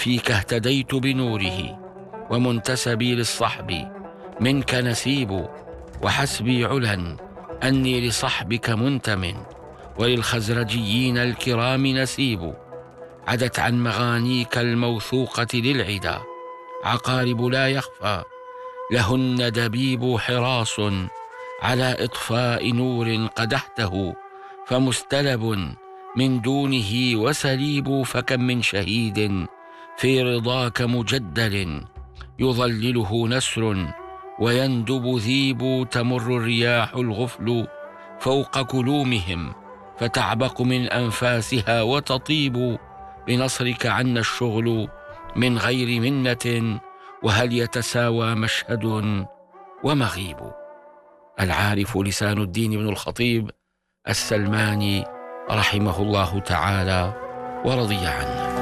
فيك اهتديت بنوره، ومنتسبي للصحب منك نسيب، وحسبي علا أني لصحبك منتم، وللخزرجيين الكرام نسيب. عدت عن مغانيك الموثوقة للعدا عقارب لا يخفى لهن دبيب، حراس على إطفاء نور قدحته فمستلب من دونه وسليب. فكم من شهيد في رضاك مجدل يظلله نسر ويندب ذيب، تمر الرياح الغفل فوق كلومهم فتعبق من أنفاسها وتطيب. بنصرك عنا الشغل من غير منة، وهل يتساوى مشهد ومغيب. العارف لسان الدين بن الخطيب السلماني رحمه الله تعالى ورضي عنه.